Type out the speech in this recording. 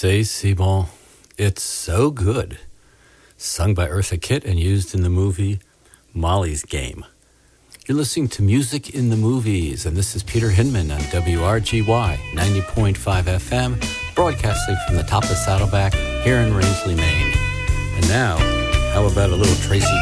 C'est si bon. It's so good. Sung by Eartha Kitt and used in the movie Molly's Game. You're listening to Music in the Movies, and this is Peter Hinman on WRGY 90.5 FM, broadcasting from the top of Saddleback here in Rangeley, Maine. And now, how about a little Tracy